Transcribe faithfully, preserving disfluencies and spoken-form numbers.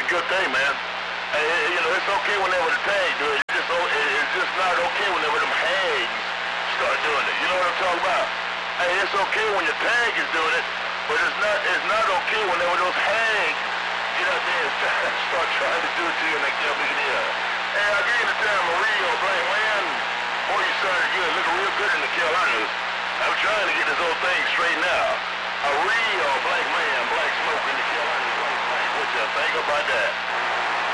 a good thing, man. Hey, you know, it's okay whenever the tag do it. It's just, it's just not okay whenever them hags start doing it. You know what I'm talking about? Hey, it's okay when your tag is doing it, but it's not it's not okay whenever those hags get out there and start trying to do it to you and they can't make it in. Hey, I gave you the term Mario Black Man. Boy, you started good, looking real good in the Carolinas. I'm trying to get this whole thing straightened out. A real black man, black smoke in the Carolinas. What you think about that?